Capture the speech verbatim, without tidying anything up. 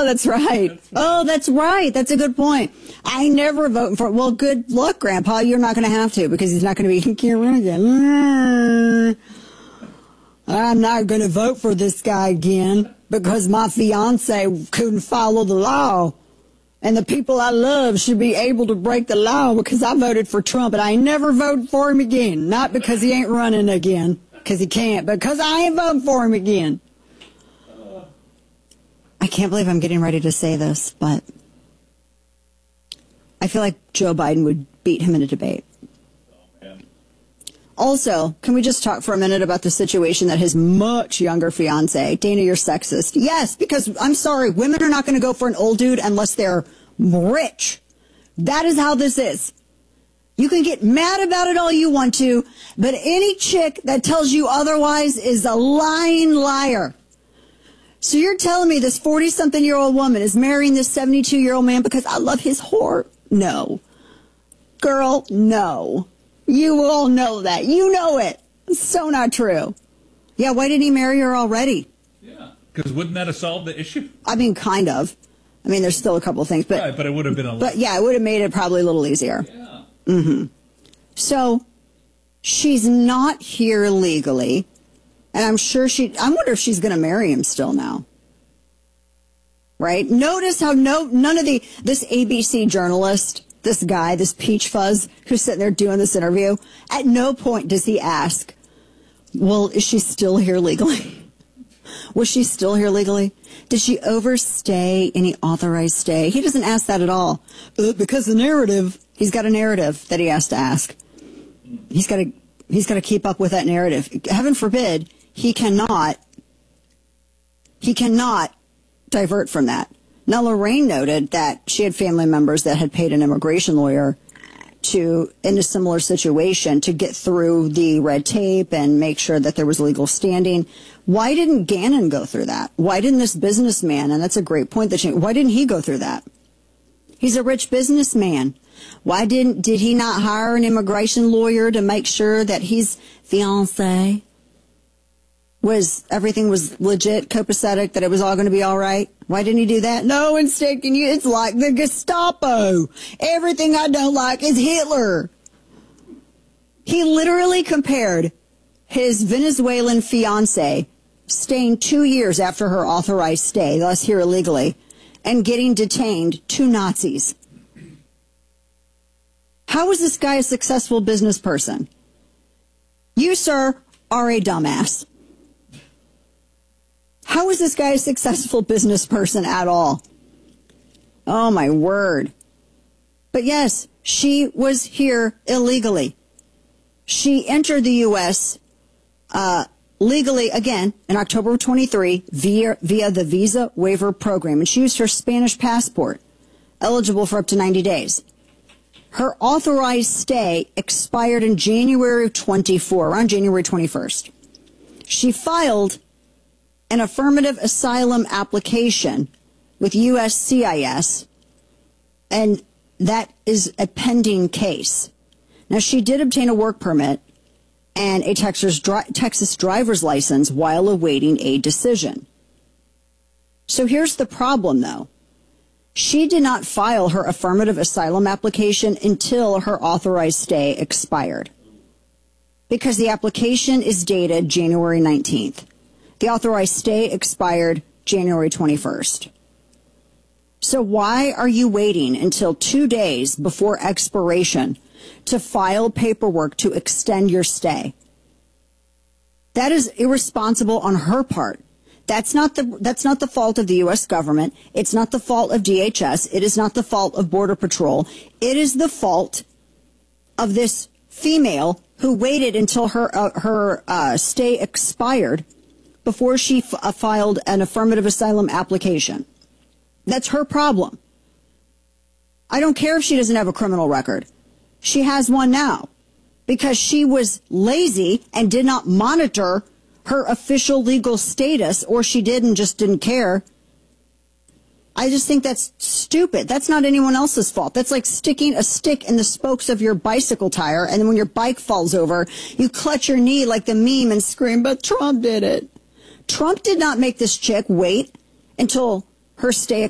Oh, that's right. That's oh, that's right. That's a good point. I never vote for, well, good luck, Grandpa. You're not going to have to because he's not going to be, he can't run again. I'm not going to vote for this guy again because my fiance couldn't follow the law. And the people I love should be able to break the law because I voted for Trump and I ain't never voted for him again. Not because he ain't running again, because he can't, but because I ain't voting for him again. I can't believe I'm getting ready to say this, but I feel like Joe Biden would beat him in a debate. Oh, man. Also, can we just talk for a minute about the situation that his much younger fiance, Dana, you're sexist. Yes, because I'm sorry, women are not going to go for an old dude unless they're rich. That is how this is. You can get mad about it all you want to, but any chick that tells you otherwise is a lying liar. So you're telling me this forty-something-year-old woman is marrying this seventy-two-year-old man because I love his whore? No. Girl, no. You all know that. You know it. It's so not true. Yeah, why didn't he marry her already? Yeah, because wouldn't that have solved the issue? I mean, kind of. I mean, there's still a couple of things. But, right, but it would have been a little... But, yeah, it would have made it probably a little easier. Yeah. Mm-hmm. So she's not here legally. And I'm sure she, I wonder if she's going to marry him still now. Right? Notice how no, none of the, this A B C journalist, this guy, this peach fuzz who's sitting there doing this interview, at no point does he ask, well, is she still here legally? Was she still here legally? Did she overstay any authorized stay? He doesn't ask that at all. Uh, because the narrative, he's got a narrative that he has to ask. He's got to, he's got to keep up with that narrative. Heaven forbid, he cannot, he cannot divert from that. Now, Lorraine noted that she had family members that had paid an immigration lawyer to, in a similar situation, to get through the red tape and make sure that there was legal standing. Why didn't Gannon go through that? Why didn't this businessman, and that's a great point that she, why didn't he go through that? He's a rich businessman. Why didn't, did he not hire an immigration lawyer to make sure that his fiancé was, everything was legit, copacetic, that it was all going to be all right? Why didn't he do that? No, instead, can you, it's like the Gestapo. Everything I don't like is Hitler. He literally compared his Venezuelan fiancé staying two years after her authorized stay, thus here illegally, and getting detained to Nazis. How is this guy a successful business person? You, sir, are a dumbass. How is this guy a successful business person at all? Oh, my word. But yes, she was here illegally. She entered the U S uh, legally, again, in October twenty-three via, via the Visa Waiver Program. And she used her Spanish passport, eligible for up to ninety days. Her authorized stay expired in January of twenty-four, around January twenty-first. She filed an affirmative asylum application with U S C I S, and that is a pending case. Now, she did obtain a work permit and a Texas, dri- Texas driver's license while awaiting a decision. So here's the problem, though. She did not file her affirmative asylum application until her authorized stay expired, because the application is dated January nineteenth. The authorized stay expired January twenty-first. So why are you waiting until two days before expiration to file paperwork to extend your stay? That is irresponsible on her part. That's not the that's not the fault of the U S government. It's not the fault of D H S. It is not the fault of Border Patrol. It is the fault of this female who waited until her uh, her uh, stay expired before she f- uh, filed an affirmative asylum application. That's her problem. I don't care if she doesn't have a criminal record. She has one now because she was lazy and did not monitor her official legal status, or she did and just didn't care. I just think that's stupid. That's not anyone else's fault. That's like sticking a stick in the spokes of your bicycle tire, and then when your bike falls over, you clutch your knee like the meme and scream, but Trump did it. Trump did not make this chick wait until her stay